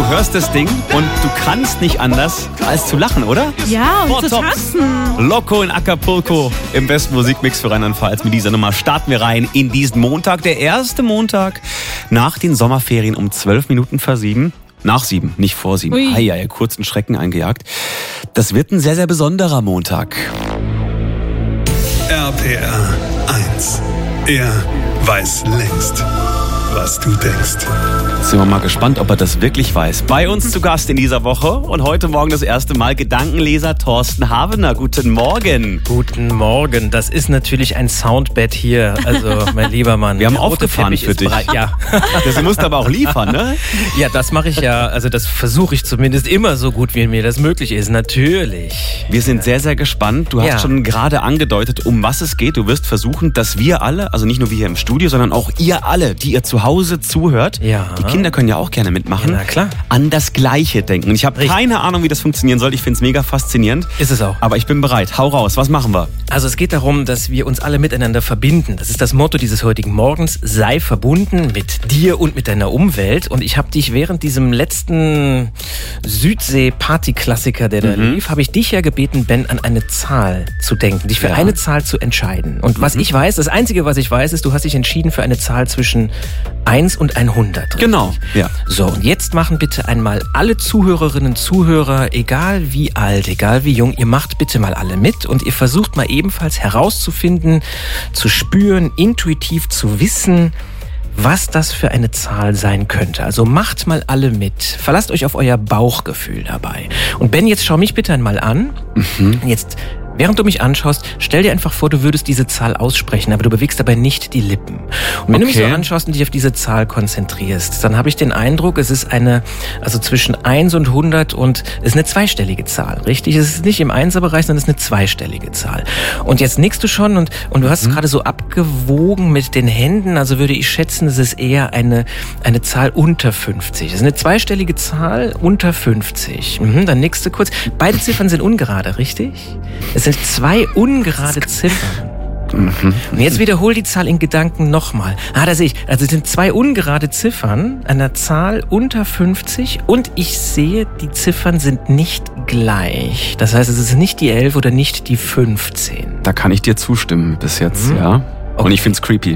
Du hörst das Ding und du kannst nicht anders als zu lachen, oder? Ja, Four und zu Tops. tanzen. Loco in Acapulco im besten Musikmix für Rheinland-Pfalz. Mit dieser Nummer starten wir rein in diesen Montag. Der erste Montag nach den Sommerferien um 12 Minuten vor 7. Nach 7, nicht vor 7. Ui. Ja, kurzen Schrecken eingejagt. Das wird ein sehr, sehr besonderer Montag. RPR 1. Er weiß längst, was du denkst. Sind wir mal gespannt, ob er das wirklich weiß. Bei uns zu Gast in dieser Woche und heute Morgen das erste Mal Gedankenleser Thorsten Havener. Guten Morgen. Guten Morgen. Das ist natürlich ein Soundbed hier. Also, mein lieber Mann. Wir haben der rote aufgefahren Teppich für ist dich. bereit. Ja. Das musst du aber auch liefern, ne? Ja, das mache ich ja. Also, das versuche ich zumindest immer so gut, wie mir das möglich ist. Natürlich. Wir sind sehr, sehr gespannt. Du hast schon gerade angedeutet, um was es geht. Du wirst versuchen, dass wir alle, also nicht nur wir hier im Studio, sondern auch ihr alle, die ihr zu Hause zuhört, die Kinder können ja auch gerne mitmachen, Ja, na klar. an das Gleiche denken. Und ich habe keine Ahnung, wie das funktionieren soll. Ich finde es mega faszinierend. Ist es auch. Aber ich bin bereit. Hau raus. Was machen wir? Also es geht darum, dass wir uns alle miteinander verbinden. Das ist das Motto dieses heutigen Morgens. Sei verbunden mit dir und mit deiner Umwelt. Und ich habe dich während diesem letzten Südsee-Party-Klassiker, der da lief, habe ich dich ja gebeten, Ben, an eine Zahl zu denken, dich für eine Zahl zu entscheiden. Und was ich weiß, das Einzige, was ich weiß, ist, du hast dich entschieden für eine Zahl zwischen 1 und 100. Richtig? Genau, ja. So, und jetzt machen bitte einmal alle Zuhörerinnen und Zuhörer, egal wie alt, egal wie jung, ihr macht bitte mal alle mit und ihr versucht mal ebenfalls herauszufinden, zu spüren, intuitiv zu wissen, was das für eine Zahl sein könnte. Also macht mal alle mit. Verlasst euch auf euer Bauchgefühl dabei. Und Ben, jetzt schau mich bitte einmal an. Jetzt, während du mich anschaust, stell dir einfach vor, du würdest diese Zahl aussprechen, aber du bewegst dabei nicht die Lippen. Und wenn du mich so anschaust und dich auf diese Zahl konzentrierst, dann habe ich den Eindruck, es ist also zwischen 1 und 100 und es ist eine zweistellige Zahl, richtig? Es ist nicht im Einserbereich, sondern es ist eine zweistellige Zahl. Und jetzt nickst du schon und du hast es gerade so abgewogen mit den Händen, also würde ich schätzen, es ist eher eine Zahl unter 50. Es ist eine zweistellige Zahl unter 50. Dann nickst du kurz. Beide Ziffern sind ungerade, richtig? Es sind zwei ungerade Ziffern. Und jetzt wiederhol die Zahl in Gedanken nochmal. Da sehe ich. Also es sind zwei ungerade Ziffern einer Zahl unter 50 und ich sehe, die Ziffern sind nicht gleich. Das heißt, es ist nicht die 11 oder nicht die 15. Da kann ich dir zustimmen bis jetzt, ja. Und ich find's creepy.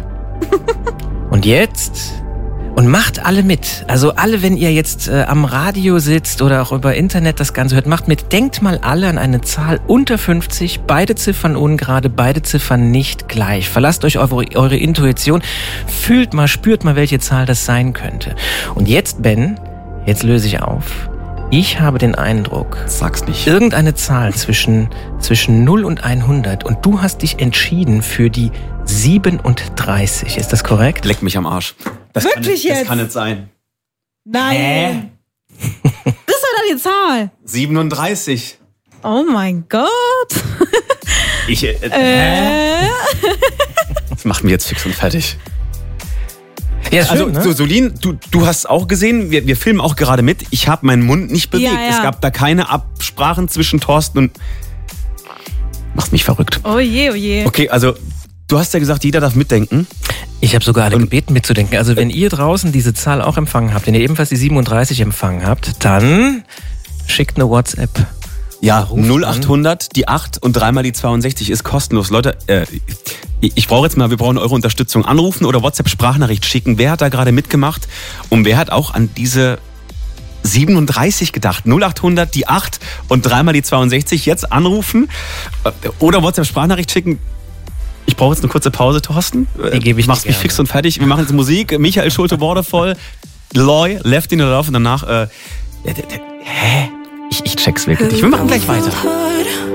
Und jetzt... Und macht alle mit. Also alle, wenn ihr jetzt am Radio sitzt oder auch über Internet das Ganze hört, macht mit. Denkt mal alle an eine Zahl unter 50. Beide Ziffern ungerade, beide Ziffern nicht gleich. Verlasst euch auf eure Intuition. Fühlt mal, spürt mal, welche Zahl das sein könnte. Und jetzt, Ben, jetzt löse ich auf. Ich habe den Eindruck, sag's nicht. Irgendeine Zahl zwischen 0 und 100 und du hast dich entschieden für die 37. Ist das korrekt? Leck mich am Arsch. Wirklich jetzt? Das kann nicht sein. Nein. Das ist doch die Zahl. 37. Oh mein Gott. Das macht mich jetzt fix und fertig. Ja, schön, also, ne? Solin, du hast es auch gesehen, wir filmen auch gerade mit. Ich habe meinen Mund nicht bewegt. Ja. Es gab da keine Absprachen zwischen Thorsten und... Macht mich verrückt. Oh je, oh je. Okay, also du hast ja gesagt, jeder darf mitdenken. Ich habe sogar alle gebeten mitzudenken. Also wenn ihr draußen diese Zahl auch empfangen habt, wenn ihr ebenfalls die 37 empfangen habt, dann schickt eine WhatsApp. Ja, 0800, die 8 und dreimal die 62 ist kostenlos. Leute, wir brauchen eure Unterstützung. Anrufen oder WhatsApp-Sprachnachricht schicken. Wer hat da gerade mitgemacht? Und wer hat auch an diese 37 gedacht? 0800, die 8 und dreimal die 62. Jetzt anrufen oder WhatsApp-Sprachnachricht schicken. Ich brauche jetzt eine kurze Pause, Thorsten. Die gebe ich machst mich fix und fertig. Wir machen jetzt Musik. Michael Schulte, Bordervoll, Loy, Left in the Love und danach... Ich check's wirklich. Wir machen gleich weiter.